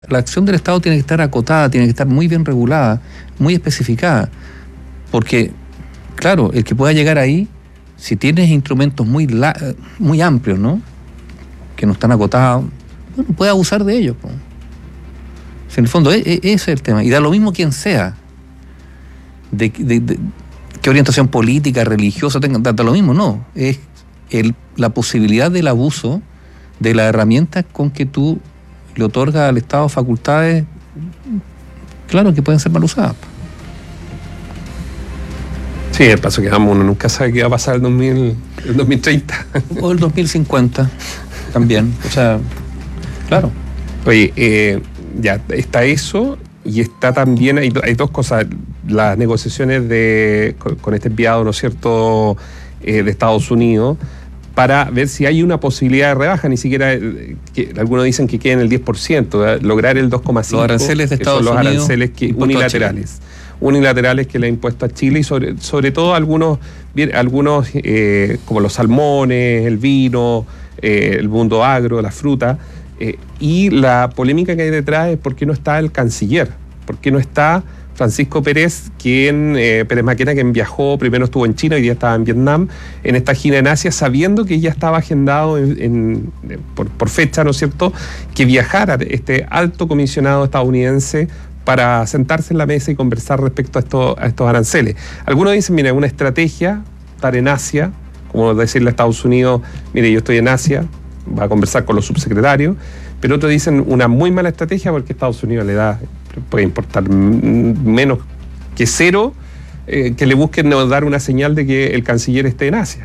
La acción del Estado tiene que estar acotada, tiene que estar muy bien regulada, muy especificada, porque, claro, el que pueda llegar ahí, si tienes instrumentos muy amplios, ¿no?, que no están acotados, bueno, puede abusar de ellos, pues. Si en el fondo ese es el tema, y da lo mismo quien sea, de qué orientación política, religiosa tenga, da lo mismo, no, es la posibilidad del abuso de las herramientas con que tú le otorgas al Estado facultades, claro, que pueden ser mal usadas. Sí, el paso que damos, uno nunca sabe qué va a pasar el 2030. O el 2050 también, o sea, claro. Oye, ya está eso, y está también, hay dos cosas, las negociaciones con este enviado, ¿no es cierto?, de Estados Unidos, para ver si hay una posibilidad de rebaja, ni siquiera, que algunos dicen que queden el 10%, lograr el 2,5%. Los aranceles de Estados Unidos. Son los aranceles unilaterales que le ha impuesto a Chile, y sobre todo algunos como los salmones, el vino, el mundo agro, la fruta, y la polémica que hay detrás es por qué no está el canciller, por qué no está Francisco Pérez, Pérez Maquena, quien viajó, primero estuvo en China, hoy día estaba en Vietnam, en esta gira en Asia, sabiendo que ya estaba agendado por fecha, ¿no es cierto?, que viajara este alto comisionado estadounidense para sentarse en la mesa y conversar respecto a estos aranceles. Algunos dicen, mira, una estrategia estar en Asia, como decirle a Estados Unidos, mire, yo estoy en Asia, va a conversar con los subsecretarios, pero otros dicen una muy mala estrategia porque Estados Unidos puede importar menos que cero, que le busquen dar una señal de que el canciller esté en Asia.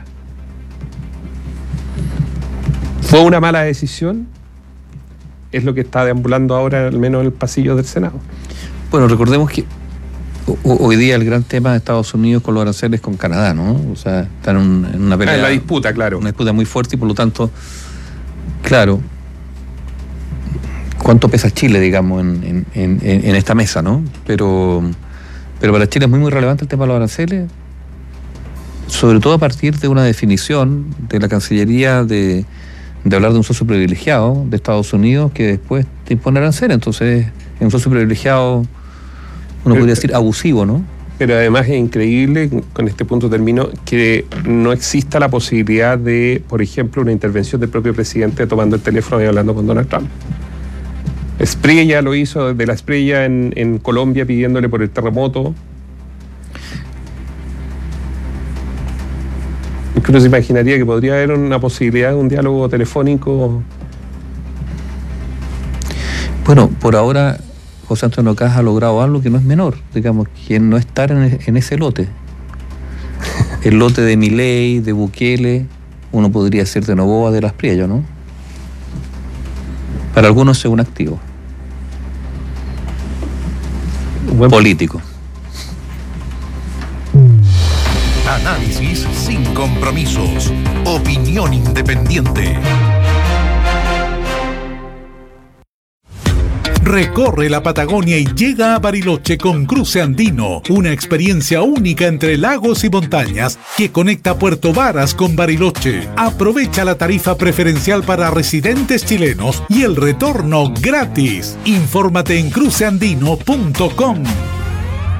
¿Fue una mala decisión? Es lo que está deambulando ahora, al menos en el pasillo del Senado. Bueno, recordemos que hoy día el gran tema de Estados Unidos con los aranceles con Canadá, ¿no? O sea, están en una pelea. En la disputa, claro. Una disputa muy fuerte, y por lo tanto, claro, ¿cuánto pesa Chile, digamos, en esta mesa, ¿no? Pero para Chile es muy relevante el tema de los aranceles, sobre todo a partir de una definición de la Cancillería de hablar de un socio privilegiado de Estados Unidos que después te impone aranceles. Entonces, es un socio privilegiado, uno podría decir abusivo, ¿no? Pero además es increíble, con este punto termino, que no exista la posibilidad de, por ejemplo, una intervención del propio presidente tomando el teléfono y hablando con Donald Trump. Espriella lo hizo, de la Espriella en Colombia, pidiéndole por el terremoto. Es que uno se imaginaría que podría haber una posibilidad de un diálogo telefónico. Bueno, por ahora José Antonio Caz ha logrado algo que no es menor, digamos, que no estar en ese lote. El lote de Milei, de Bukele, uno podría decir de Noboa, de Las Priello, ¿no? Para algunos es un activo. Buen político. Análisis sin compromisos. Opinión independiente. Recorre la Patagonia y llega a Bariloche con Cruce Andino, una experiencia única entre lagos y montañas que conecta Puerto Varas con Bariloche. Aprovecha la tarifa preferencial para residentes chilenos y el retorno gratis. Infórmate en cruceandino.com.